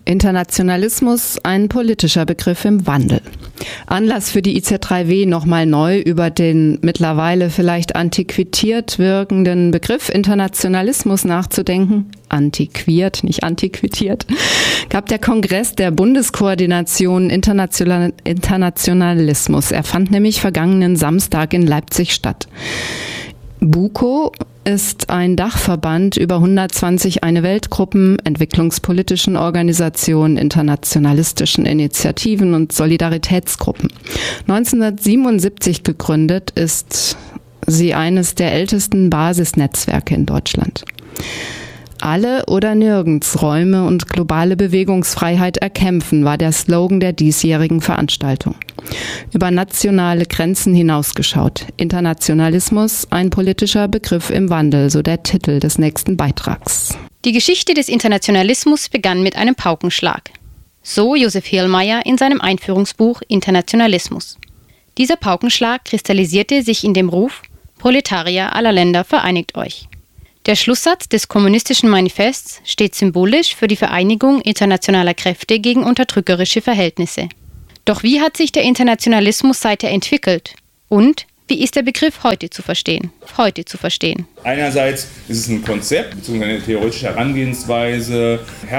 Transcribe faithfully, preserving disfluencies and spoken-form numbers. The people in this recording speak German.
Internationalismus, ein politischer Begriff im Wandel. Anlass für die I Z drei W, nochmal neu über den mittlerweile vielleicht antiquiert wirkenden Begriff Internationalismus nachzudenken, antiquiert, nicht antiquiert, gab der Kongress der Bundeskoordination International- Internationalismus. Er fand nämlich vergangenen Samstag in Leipzig statt. BUKO ist ein Dachverband über hundertzwanzig Eine-Welt-Gruppen, entwicklungspolitischen Organisationen, internationalistischen Initiativen und Solidaritätsgruppen. neunzehnhundertsiebenundsiebzig gegründet, ist sie eines der ältesten Basisnetzwerke in Deutschland. Alle oder nirgends Räume und globale Bewegungsfreiheit erkämpfen, war der Slogan der diesjährigen Veranstaltung. Über nationale Grenzen hinausgeschaut. Internationalismus, ein politischer Begriff im Wandel, so der Titel des nächsten Beitrags. Die Geschichte des Internationalismus begann mit einem Paukenschlag. So Josef Hehlmeier in seinem Einführungsbuch Internationalismus. Dieser Paukenschlag kristallisierte sich in dem Ruf: Proletarier aller Länder, vereinigt euch. Der Schlusssatz des kommunistischen Manifests steht symbolisch für die Vereinigung internationaler Kräfte gegen unterdrückerische Verhältnisse. Doch wie hat sich der Internationalismus seither entwickelt? Und wie ist der Begriff heute zu verstehen? Heute zu verstehen. Einerseits ist es ein Konzept bzw. eine theoretische Herangehensweise.